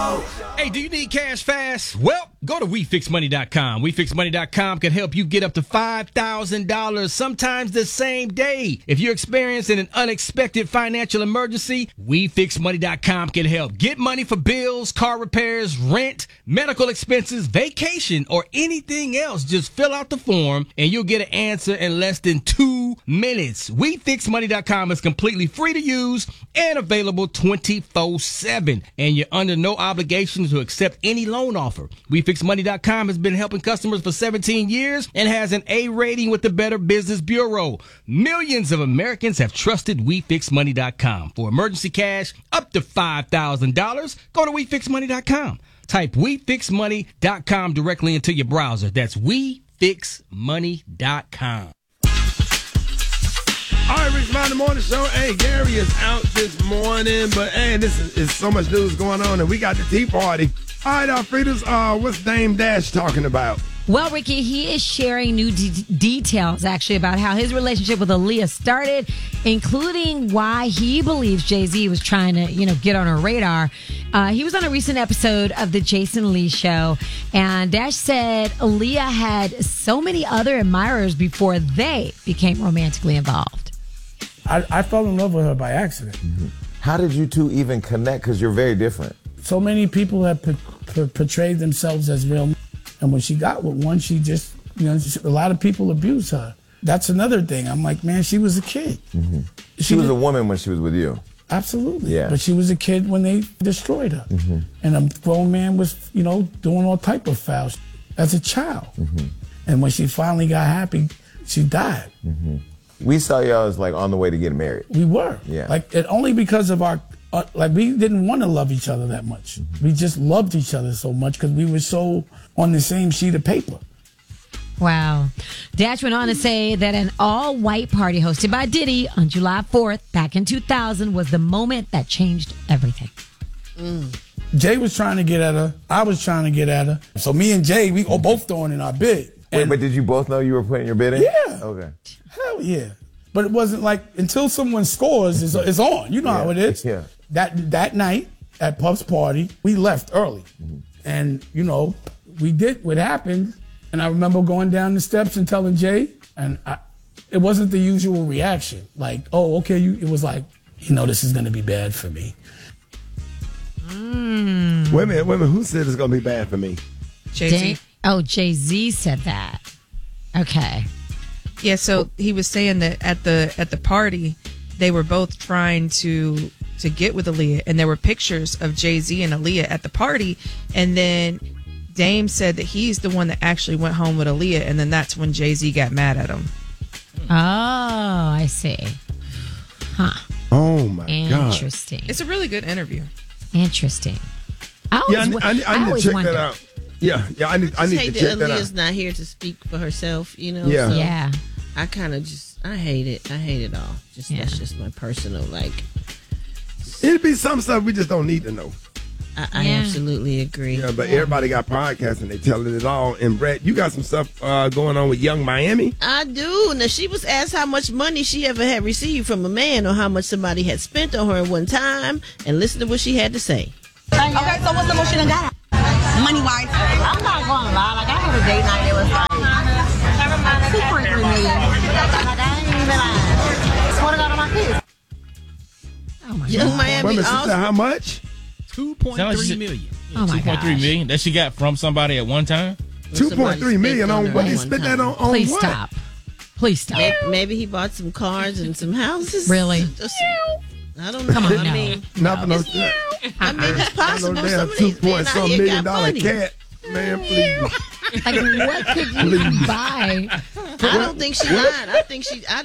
Hey, do you need cash fast? Well, go to WeFixMoney.com. WeFixMoney.com can help you get up to $5,000, sometimes the same day. If you're experiencing an unexpected financial emergency, WeFixMoney.com can help. Get money for bills, car repairs, rent, medical expenses, vacation, or anything else. Just fill out the form and you'll get an answer in less than 2 minutes. WeFixMoney.com is completely free to use and available 24/7. And you're under no obligation to accept any loan offer. WeFixMoney.com has been helping customers for 17 years and has an A rating with the Better Business Bureau. Millions of Americans have trusted WeFixMoney.com. For emergency cash up to $5,000, go to WeFixMoney.com. Type WeFixMoney.com directly into your browser. That's WeFixMoney.com. All right, Rich Mountain Morning Show. Hey, Gary is out this morning, but hey, this is so much news going on, and we got the Tea Party. All right, Alfreda's, what's Dame Dash talking about? Well, Ricky, he is sharing new details, actually, about how his relationship with Aaliyah started, including why he believes Jay-Z was trying to, get on her radar. He was on a recent episode of the Jason Lee Show, and Dash said Aaliyah had so many other admirers before they became romantically involved. I fell in love with her by accident. Mm-hmm. How did you two even connect? Because you're very different. So many people have portrayed themselves as real. And when she got with one, she just, a lot of people abused her. That's another thing. I'm like, man, she was a kid. Mm-hmm. She was a woman when she was with you. Absolutely. Yeah. But she was a kid when they destroyed her. Mm-hmm. And a grown man was, doing all type of foul as a child. Mm-hmm. And when she finally got happy, she died. Mm-hmm. We saw y'all as like on the way to getting married. We were. Yeah. Only because of our, we didn't want to love each other that much. Mm-hmm. We just loved each other so much because we were so on the same sheet of paper. Wow. Dash went on to say that an all-white party hosted by Diddy on July 4th back in 2000 was the moment that changed everything. Jay was trying to get at her. I was trying to get at her. So me and Jay, we were both throwing in our bid. Wait, but did you both know you were putting your bid in? Yeah. Okay. Hell yeah. But it wasn't like until someone scores, it's on. You know how it is. Yeah. That night at Puff's party, we left early. Mm-hmm. And, we did what happened. And I remember going down the steps and telling Jay, and it wasn't the usual reaction. Like, oh, okay. It was like, this is going to be bad for me. Wait a minute. Who said it's going to be bad for me? Jay-Z. Jay-Z said that. Okay. Yeah, so he was saying that at the party, they were both trying to get with Aaliyah, and there were pictures of Jay-Z and Aaliyah at the party, and then Dame said that he's the one that actually went home with Aaliyah, and then that's when Jay-Z got mad at him. Oh, I see. Huh. Oh, my God. Interesting. It's a really good interview. Interesting. I need to check that out. Yeah, I need to check that out. Aaliyah's not here to speak for herself, Yeah. So yeah. I kind of I hate it. I hate it all. That's just my personal, It'd be some stuff we just don't need to know. I absolutely agree. Yeah, but everybody got podcasts and they telling it all. And Brett, you got some stuff going on with Young Miami? I do. Now, she was asked how much money she ever had received from a man or how much somebody had spent on her at one time. And listen to what she had to say. Okay, so what's the most you done got? Money-wise? I'm not going to lie. I had a date night. It was like $2.3 million. I ain't even lying. Swear to God on my kids. Oh, my Young God. Miami also. How much? $2.3 million. Oh, my God. $2.3 million that she got from somebody at one time? $2.3 million on what? He spent that on Please what? stop. Please stop. Maybe he bought some cars and some houses. Really? I don't know. Come on, I no. mean, it's possible. No damn Some of these men out here $2.some got million money. cat. Man, please. Like, what could you buy? I don't think she lied. I